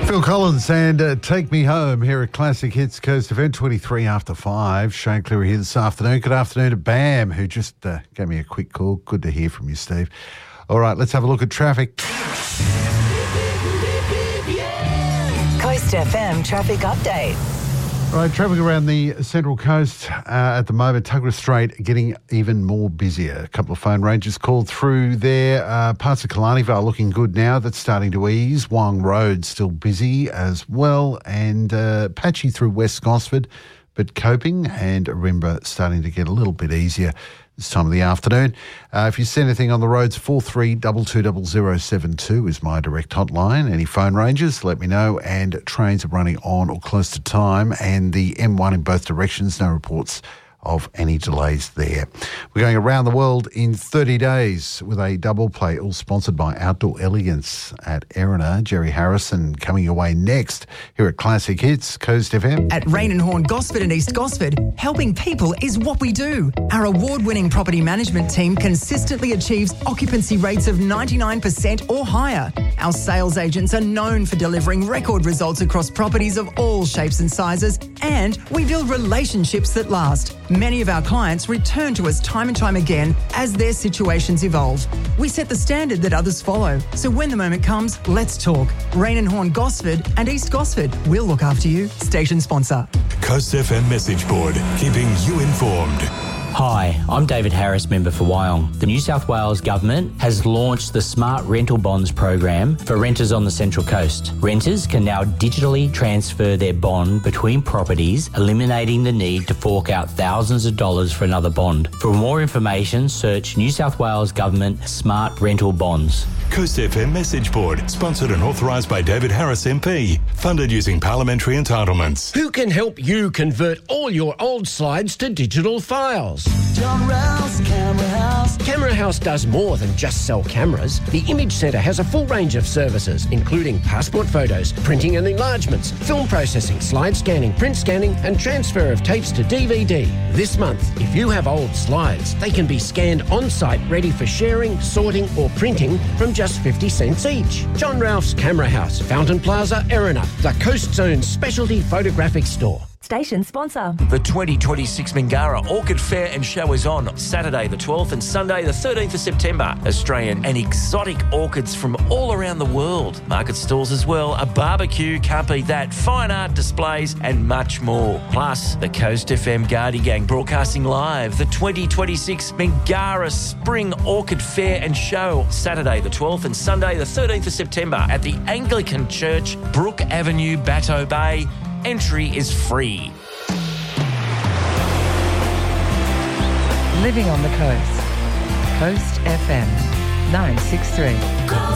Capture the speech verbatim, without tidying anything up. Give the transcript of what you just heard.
Phil Collins and uh, Take Me Home here at Classic Hits Coast Event twenty-three after five. Shane Cleary here this afternoon. Good afternoon to Bam, who just uh, gave me a quick call. Good to hear from you, Steve. All right, let's have a look at traffic. Coast F M traffic update. Right, traffic around the Central Coast uh, at the moment. Tuggerah Strait getting even more busier. A couple of phone ranges called through there. Uh, parts of Killarney Vale looking good now. That's starting to ease. Wong Road still busy as well. And uh, patchy through West Gosford, but coping, and Arimba starting to get a little bit easier this time of the afternoon. Uh, if you see anything on the roads, four three two two zero zero seven two is my direct hotline. Any phone ranges, let me know. And trains are running on or close to time. And the M one in both directions, no reports of any delays there. We're going around the world in thirty days with a double play, all sponsored by Outdoor Elegance at Erina. Jerry Harrison coming your way next here at Classic Hits, Coast F M. At Rain and Horn, Gosford and East Gosford, helping people is what we do. Our award-winning property management team consistently achieves occupancy rates of ninety-nine percent or higher. Our sales agents are known for delivering record results across properties of all shapes and sizes, and we build relationships that last. Many of our clients return to us time and time again as their situations evolve. We set the standard that others follow. So when the moment comes, let's talk. Rain and Horn, Gosford and East Gosford. We'll look after you. Station sponsor. Coast F M message board, keeping you informed. Hi, I'm David Harris, member for Wyong. The New South Wales Government has launched the Smart Rental Bonds program for renters on the Central Coast. Renters can now digitally transfer their bond between properties, eliminating the need to fork out thousands of dollars for another bond. For more information, search New South Wales Government Smart Rental Bonds. Coast F M message board, sponsored and authorised by David Harris M P. Funded using parliamentary entitlements. Who can help you convert all your old slides to digital files? John Rouse, Camera House. Camera House does more than just sell cameras. The Image Centre has a full range of services, including passport photos, printing and enlargements, film processing, slide scanning, print scanning, and transfer of tapes to D V D. This month, if you have old slides, they can be scanned on-site, ready for sharing, sorting, or printing from just fifty cents each. John Ralph's Camera House, Fountain Plaza, Erina, the Coast Zone's specialty photographic store. Station sponsor. The twenty twenty-six Mingara Orchid Fair and Show is on Saturday the twelfth and Sunday the thirteenth of September. Australian and exotic orchids from all around the world. Market stalls as well, a barbecue, can't beat that, fine art displays and much more. Plus, the Coast F M Guardy Gang broadcasting live the twenty twenty-six Mingara Spring Orchid Fair and Show Saturday the twelfth and Sunday the thirteenth of September at the Anglican Church, Brook Avenue, Bateau Bay. Entry is free. Living on the coast. Coast F M nine six three.